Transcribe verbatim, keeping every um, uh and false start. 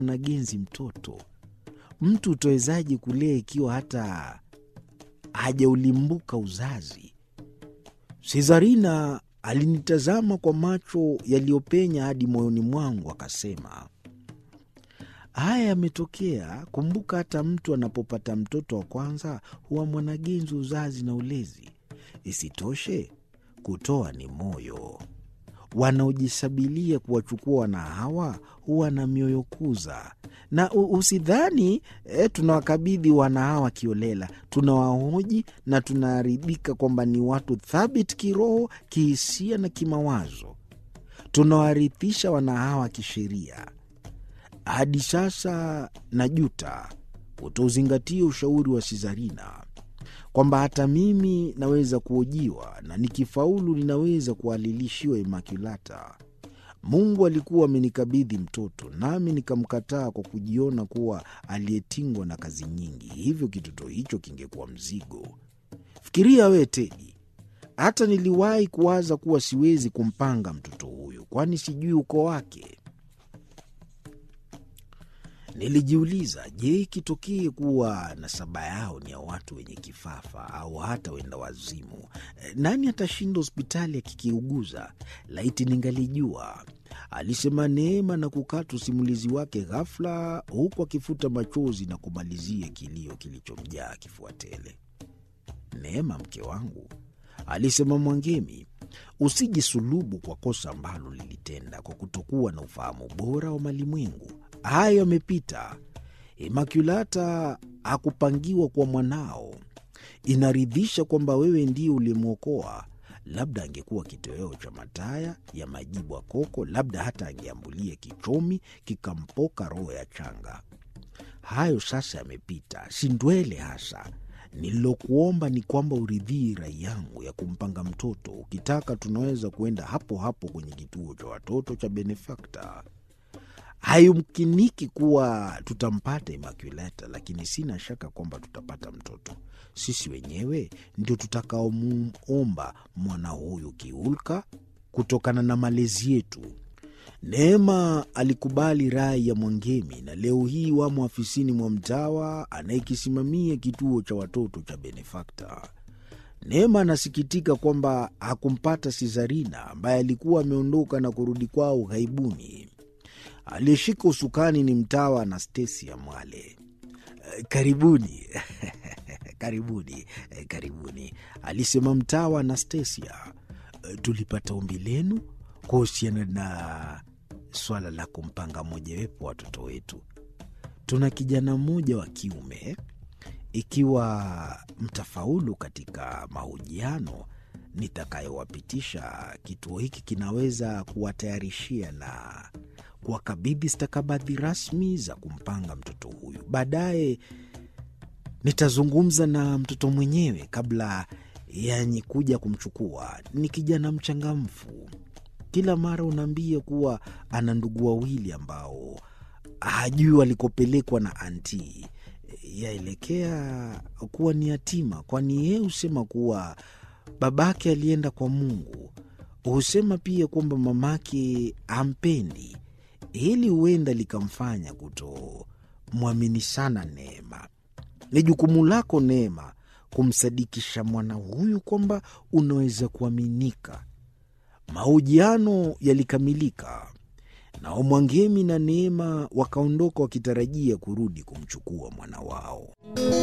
na genzi mtoto. Mtu utawezaje kulea ikiwa hata hajaulimbuka uzazi? Sizarina alinitazama kwa macho yaliyopenya hadi moyoni mwangu, akasema, haya yametokea. Kumbuka, hata mtu anapopata mtoto wa kwanza huwa mwanagenzi uzazi na ulezi. Isitoshe, kutoa ni moyo. Wanaojisabilia kuwachukua wana hawa huwa na mioyo kuza. Na usidhani eh, tunawakabidhi wana hawa kiolela. Tunawahoji na tunaharibika kwamba ni watu thabiti kiroho, kihisia na kimawazo. Tunawarithisha wana hawa kisheria. Hadi sasa najuta utauzingatia ushauri wa Sizarina kwamba hata mimi naweza kuojiwa na nikifaulu ninaweza kuhalilishiwa Imakulata. Mungu alikuwa amenikabidhi mtoto, nami nikamkataa kwa kujiona kuwa aliyetingwa na kazi nyingi. Hivyo kitoto hicho kingekuwa mzigo. Fikiria we Tedi, hata niliwahi kuwaza kuwa siwezi kumpanga mtoto huyu, kwani sijui uko wake. Nilijiuliza, je, ikitokee kuwa nasaba yao ni ya watu wenye kifafa au hata wenda wazimu, nani atashinda hospitali akikiuguza? Laiti ningalijua, alisema Neema na kukata usimulizi wake ghafla, huku akifuta machozi na kumalizia kilio kilichomjaa kifua tele. Neema, mke wangu, alisema Mwangemi, usijisulubu kwa kosa ambalo lilitenda kwa kutokuwa na ufahamu bora wa malimwengu. Hayo yamepita. Imakulata hakupangiwa kwa mwanao. Inaridhisha kwamba wewe ndiye ulimwokoa. Labda angekuwa kitoweo cha mataya ya majibu ya koko, labda hata angeambulia kichomi kikampoka roho ya changa. Hayo sasa yamepita, si ndwele hasa. Nililokuomba ni kwamba uridhii rai yangu ya kumpanga mtoto. Ukitaka tunaweza kuenda hapo hapo kwenye kituo cha watoto cha Benefactor. Hayumkiniki kuwa tutampata Imakulata, lakini sina shaka kwamba tutapata mtoto. Sisi wenyewe ndio tutakaomuomba mwana huyu kiulka kutokana na malezi yetu. Neema alikubali rai ya Mwangemi na leo hii wamo afisini mwa mtawa anayekisimamia kituo cha watoto cha Benefactor. Neema anasikitika kwamba hakumpata Sizarina ambaye alikuwa ameondoka na kurudi kwao ghaibuni. Aliyeshika usukani ni mtawa Anastasia Mwale. Karibuni. Karibuni, karibuni, alisema mtawa Anastasia. Tulipata ombi lenu kuhusiana na swala la kumpanga mojawapo watoto wetu. Tuna kijana mmoja wa kiume. Ikiwa mtafaulu katika mahojiano nitakayowapitisha, kituo hiki kinaweza kuwatayarishia na kuwakabidhi stakabadhi rasmi za kumpanga mtoto huyu. Baadaye nitazungumza na mtoto mwenyewe kabla yanyi kuja kumchukua. Ni kijana mchangamfu. Kila mara unaambia kuwa ana ndugu wawili ambao hajui walikopelekwa na anti. Yaelekea kuwa ni yatima, kwani yeye husema kuwa babake alienda kwa Mungu. Husema pia kwamba mamake hampendi. Hili huenda likamfanya kuto mwamini sana Neema. Ni jukumu lako Neema kumsadikisha mwana huyu kwamba unaweza kuaminika. Mahojiano yalikamilika. Nao Mwangemi na Neema wakaondoka wakitarajia kurudi kumchukua mwana wao.